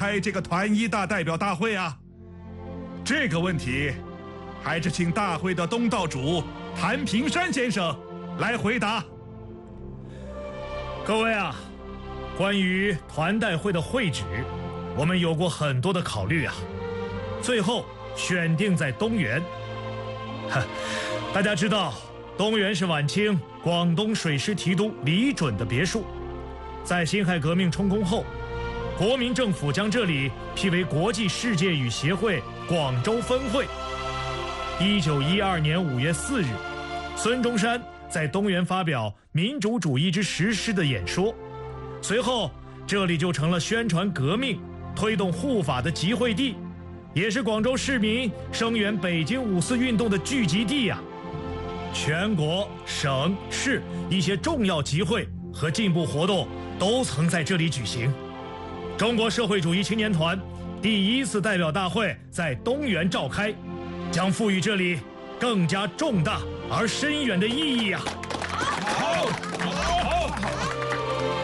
开这个团一大代表大会啊？这个问题，还是请大会的东道主谭平山先生来回答。 各位啊，关于团代会的会址，我们有过很多的考虑啊，最后选定在东园。大家知道，东园是晚清广东水师提督李准的别墅，在辛亥革命冲攻后，国民政府将这里批为国际世界语协会广州分会。1912年5月4日，孙中山在东园发表民主主义之实施的演说，随后这里就成了宣传革命、推动护法的集会地，也是广州市民声援北京五四运动的聚集地啊。全国、省、市一些重要集会和进步活动都曾在这里举行。中国社会主义青年团第1次代表大会在东园召开，将赋予这里更加重大而深远的意义啊！ 好。